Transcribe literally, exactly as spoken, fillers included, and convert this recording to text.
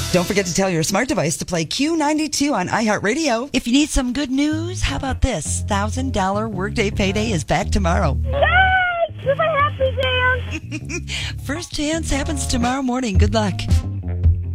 Don't forget to tell your smart device to play Q ninety-two on iHeartRadio. If you need some good news, how about this? one thousand dollars Workday Payday is back tomorrow. Yay! Super happy dance! First chance happens tomorrow morning. Good luck.